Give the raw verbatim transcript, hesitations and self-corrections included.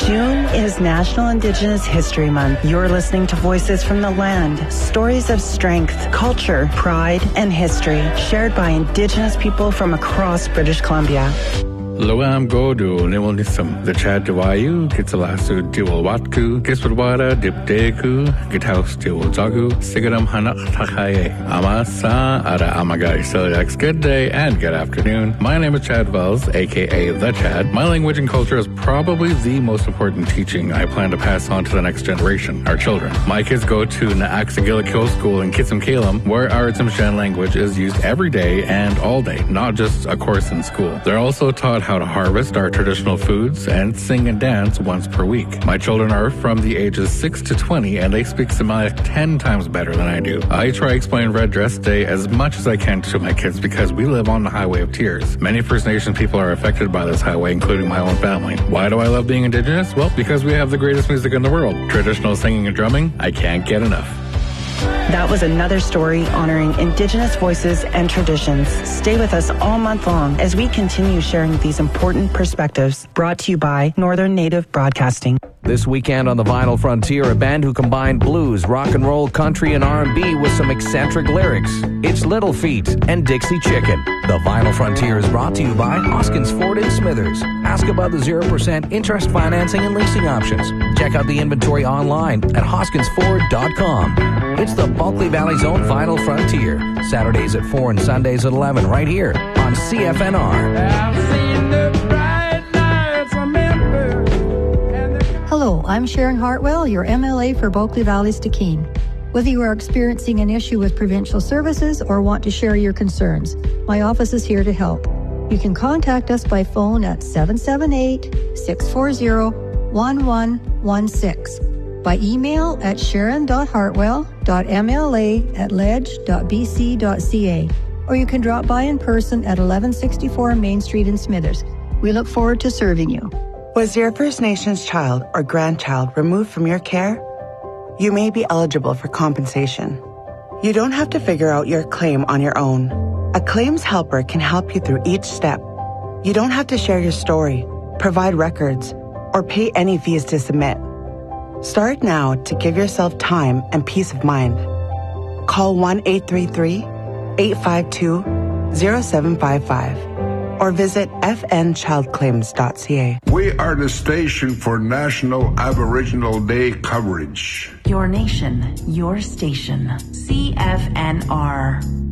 June is National Indigenous History Month. You're listening to Voices from the Land, stories of strength, culture, pride, and history shared by Indigenous people from across British Columbia. Loam Godu, Niwilnisum, the Chad Dewayu, Kitsalasu, Diwalwatku, Kiswadwada, Dipdeku, Gitaus Diwalzagu, Sigadam Hanak Takaye, Amasa, Ara Amagai Siliax. Good day and good afternoon. My name is Chad Wells, aka The Chad. My language and culture is probably the most important teaching I plan to pass on to the next generation, our children. My kids go to Naaxagilakil School in Kitsum Kalam, where our Tsimshian language is used every day and all day, not just a course in school. They're also taught how to harvest our traditional foods and sing and dance once per week. My children are from the ages six to twenty and they speak Semitic ten times better than I do. I try explaining Red Dress Day as much as I can to my kids because we live on the Highway of Tears. Many First Nation people are affected by this highway, including my own family. Why do I love being Indigenous? Well, because we have the greatest music in the world. Traditional singing and drumming, I can't get enough. That was another story honoring Indigenous voices and traditions. Stay with us all month long as we continue sharing these important perspectives. Brought to you by Northern Native Broadcasting. This weekend on the Vinyl Frontier, a band who combined blues, rock and roll, country, and R and B with some eccentric lyrics. It's Little Feat and Dixie Chicken. The Vinyl Frontier is brought to you by Hoskins Ford in Smithers. Ask about the zero percent interest financing and leasing options. Check out the inventory online at hoskins ford dot com. It's the Bulkley Valley's own Vinyl Frontier. Saturdays at four and Sundays at eleven right here on C F N R. I've seen the bright nights, remember. Hello, I'm Sharon Hartwell, your M L A for Bulkley Valley's Stikine. Whether you are experiencing an issue with provincial services or want to share your concerns, my office is here to help. You can contact us by phone at seven seven eight, six four zero, one one one six, by email at sharon dot hartwell dot m l a at ledge dot b c dot c a, or you can drop by in person at eleven sixty-four Main Street in Smithers. We look forward to serving you. Was your First Nations child or grandchild removed from your care? You may be eligible for compensation. You don't have to figure out your claim on your own. A claims helper can help you through each step. You don't have to share your story, provide records, or pay any fees to submit. Start now to give yourself time and peace of mind. Call one eight three three, eight five two, zero seven five five or visit f n child claims dot c a. We are the station for National Aboriginal Day coverage. Your nation, your station. C F N R.